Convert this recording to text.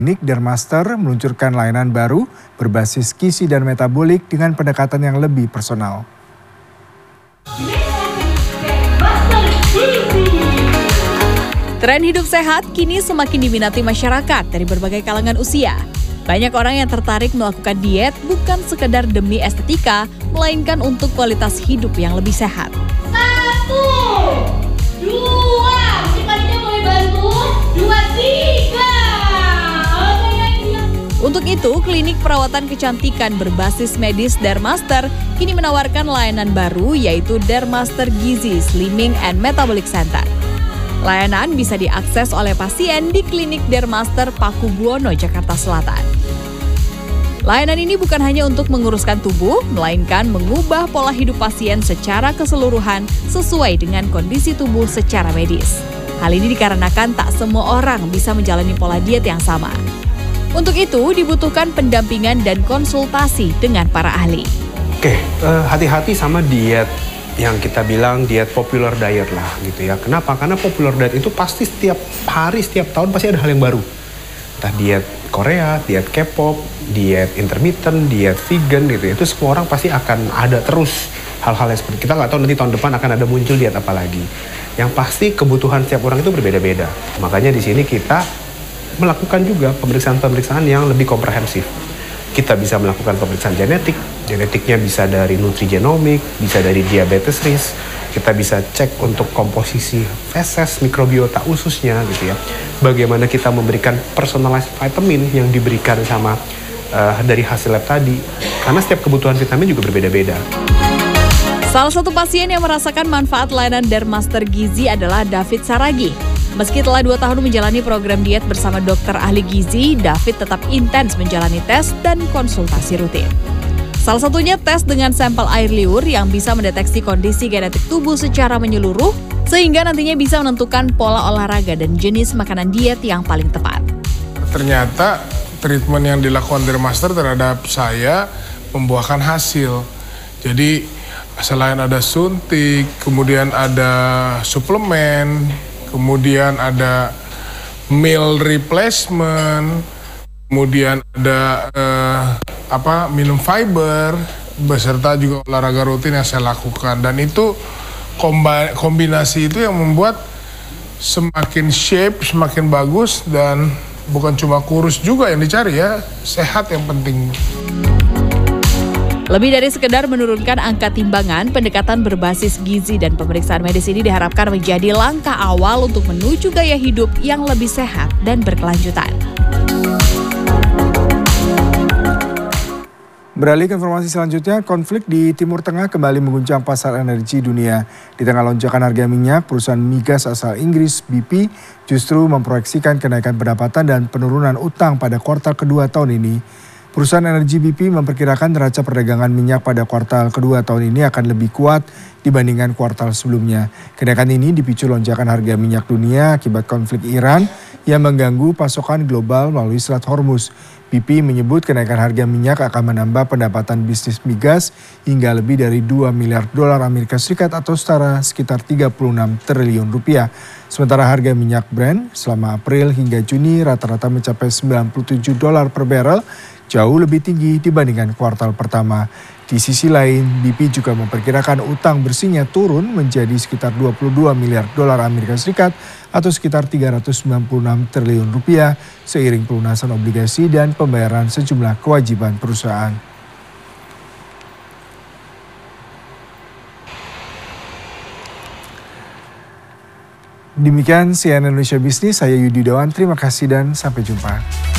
Klinik Dermaster meluncurkan layanan baru berbasis gizi dan metabolik dengan pendekatan yang lebih personal. Tren hidup sehat kini semakin diminati masyarakat dari berbagai kalangan usia. Banyak orang yang tertarik melakukan diet bukan sekedar demi estetika, melainkan untuk kualitas hidup yang lebih sehat. 1, 2, si panitia boleh bantu, 2, 3. Untuk itu, klinik perawatan kecantikan berbasis medis Dermaster kini menawarkan layanan baru yaitu Dermaster Gizi Slimming and Metabolic Center. Layanan bisa diakses oleh pasien di klinik Dermaster Pakubuwono, Jakarta Selatan. Layanan ini bukan hanya untuk menguruskan tubuh, melainkan mengubah pola hidup pasien secara keseluruhan sesuai dengan kondisi tubuh secara medis. Hal ini dikarenakan tak semua orang bisa menjalani pola diet yang sama. Untuk itu dibutuhkan pendampingan dan konsultasi dengan para ahli. Hati-hati sama diet yang kita bilang diet popular diet lah gitu ya. Kenapa? Karena popular diet itu pasti setiap hari, setiap tahun pasti ada hal yang baru. Entah diet Korea, diet K-pop, diet intermittent, diet vegan gitu ya. Itu semua orang pasti akan ada terus hal-hal yang seperti kita nggak tahu nanti tahun depan akan ada muncul diet apa lagi. Yang pasti kebutuhan setiap orang itu berbeda-beda. Makanya di sini kita melakukan juga pemeriksaan-pemeriksaan yang lebih komprehensif. Kita bisa melakukan pemeriksaan genetiknya bisa dari nutrigenomik, bisa dari diabetes risk, kita bisa cek untuk komposisi feses, mikrobiota ususnya gitu ya. Bagaimana kita memberikan personalized vitamin yang diberikan sama dari hasil lab tadi, karena setiap kebutuhan vitamin juga berbeda-beda. Salah satu pasien yang merasakan manfaat layanan Dermaster Gizi adalah David Saragi. Meski telah 2 tahun menjalani program diet bersama dokter ahli gizi, David tetap intens menjalani tes dan konsultasi rutin. Salah satunya tes dengan sampel air liur yang bisa mendeteksi kondisi genetik tubuh secara menyeluruh, sehingga nantinya bisa menentukan pola olahraga dan jenis makanan diet yang paling tepat. Ternyata treatment yang dilakukan Dermaster terhadap saya membuahkan hasil. Jadi selain ada suntik, kemudian ada suplemen, kemudian ada meal replacement, kemudian ada minum fiber, beserta juga olahraga rutin yang saya lakukan. Dan itu kombinasi itu yang membuat semakin shape, semakin bagus, dan bukan cuma kurus juga yang dicari ya, sehat yang penting. Lebih dari sekedar menurunkan angka timbangan, pendekatan berbasis gizi dan pemeriksaan medis ini diharapkan menjadi langkah awal untuk menuju gaya hidup yang lebih sehat dan berkelanjutan. Beralih ke informasi selanjutnya, konflik di Timur Tengah kembali mengguncang pasar energi dunia. Di tengah lonjakan harga minyak, perusahaan migas asal Inggris BP justru memproyeksikan kenaikan pendapatan dan penurunan utang pada kuartal kedua tahun ini. Perusahaan energi BP memperkirakan neraca perdagangan minyak pada kuartal kedua tahun ini akan lebih kuat dibandingkan kuartal sebelumnya. Kenaikan ini dipicu lonjakan harga minyak dunia akibat konflik Iran yang mengganggu pasokan global melalui Selat Hormuz. BP menyebut kenaikan harga minyak akan menambah pendapatan bisnis migas hingga lebih dari 2 miliar dolar Amerika Serikat atau setara sekitar 36 triliun rupiah. Sementara harga minyak Brent selama April hingga Juni rata-rata mencapai 97 dolar per barrel, jauh lebih tinggi dibandingkan kuartal pertama. Di sisi lain, BP juga memperkirakan utang bersihnya turun menjadi sekitar 22 miliar dolar Amerika Serikat atau sekitar 396 triliun rupiah seiring pelunasan obligasi dan pembayaran sejumlah kewajiban perusahaan. Demikian CNN Indonesia Business, saya Yudi Dawan, terima kasih dan sampai jumpa.